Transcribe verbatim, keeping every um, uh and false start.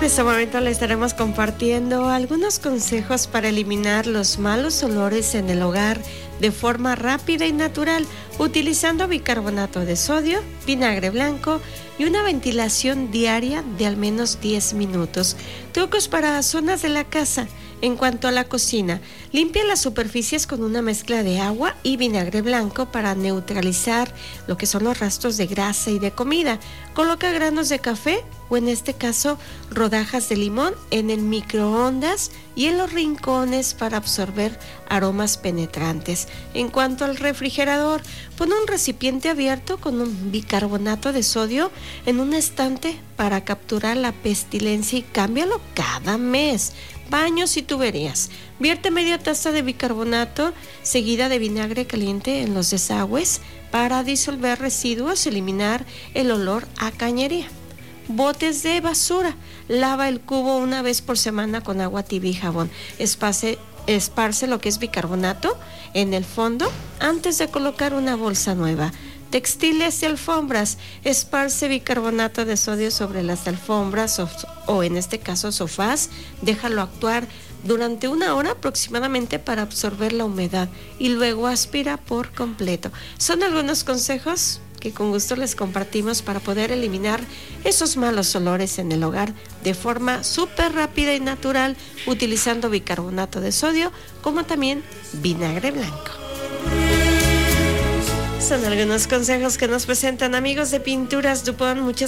En este momento le estaremos compartiendo algunos consejos para eliminar los malos olores en el hogar de forma rápida y natural, utilizando bicarbonato de sodio, vinagre blanco y una ventilación diaria de al menos diez minutos. Trucos para zonas de la casa. En cuanto a la cocina, limpia las superficies con una mezcla de agua y vinagre blanco para neutralizar lo que son los rastros de grasa y de comida. Coloca granos de café o en este caso rodajas de limón en el microondas y en los rincones para absorber aromas penetrantes. En cuanto al refrigerador, pon un recipiente abierto con un bicarbonato de sodio en un estante para capturar la pestilencia y cámbialo cada mes. Baños y tuberías. Vierte media taza de bicarbonato seguida de vinagre caliente en los desagües para disolver residuos y eliminar el olor a cañería. Botes de basura. Lava el cubo una vez por semana con agua tibia y jabón. Esparce, esparce lo que es bicarbonato en el fondo antes de colocar una bolsa nueva. Textiles y alfombras. Esparce bicarbonato de sodio sobre las alfombras o, o en este caso sofás. Déjalo actuar durante una hora aproximadamente para absorber la humedad y luego aspira por completo. Son algunos consejos que con gusto les compartimos para poder eliminar esos malos olores en el hogar de forma súper rápida y natural, utilizando bicarbonato de sodio como también vinagre blanco. Son algunos consejos que nos presentan amigos de Pinturas Dupont. Muchas